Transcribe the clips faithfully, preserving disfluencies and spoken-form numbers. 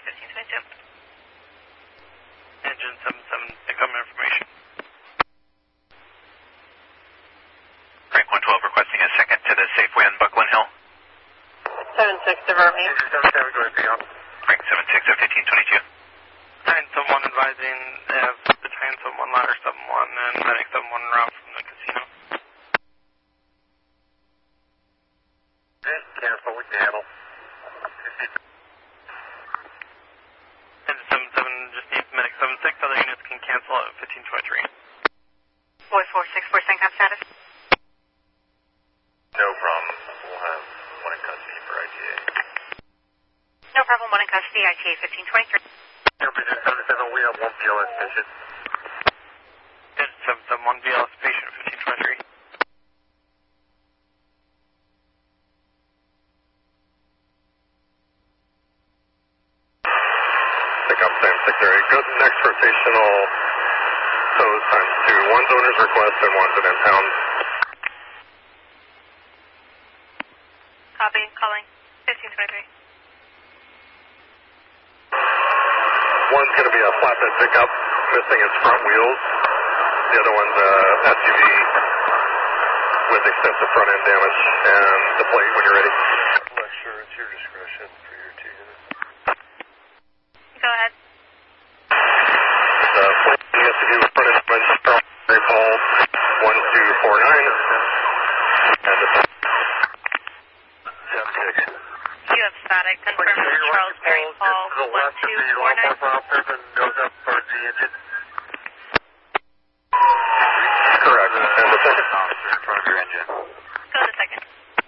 fifteen twenty-two. Engine seven seven, pick up information. Frank one twelve requesting a second to the Safeway on Buckland Hill. seven six, divert me. Engine seven seven, go ahead, pick up. Frank seven six of fifteen twenty-two. Battalion seven one advising they have Battalion seven one, ladder seven one, and Medic seven one route from the casino. Okay, cancel, we can handle. Engine seven seven just needs Medic seven six, other units can cancel at fifteen twenty-three. Boy four six four, Syncom status. No problem. We'll have one in custody for I T A. No problem, one in custody, I T A fifteen twenty-three. Airplane seven seven, we have one B L S patient. Engine seven seven one, B L S patient fifteen twenty-three. Pick up Sam six area. Good, next rotational tows times two. One's owner's request and one's an impound. Copy, calling fifteen twenty-three. One's going to be a flatbed pickup, missing its front wheels. The other one's a S U V with extensive front end damage and the plate when you're ready. I'm not sure, it's your discretion for your two units. Go ahead. The plate S U V with front end damage, Gray Paul one two four nine. And the seven six. You have static, confirm Charles Berry Paul one two four nine. Goes up towards the engine. Correct. And the second officer in front of your engine. Go to second.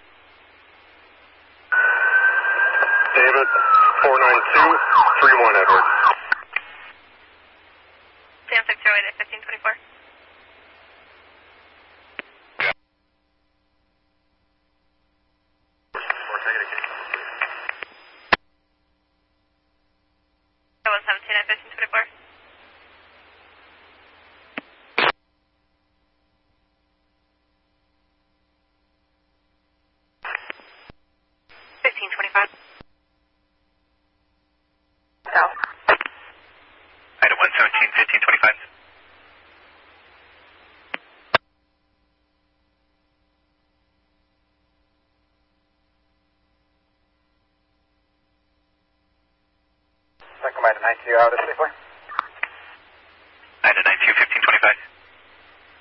David, four nine two three one Edward. Sam six zero eight at fifteen twenty-four. We're taking a case. one seventeen at fifteen twenty-four. fifteen twenty-five. South. Item one seventeen, fifteen twenty-five. Second item nine two out of Safeway.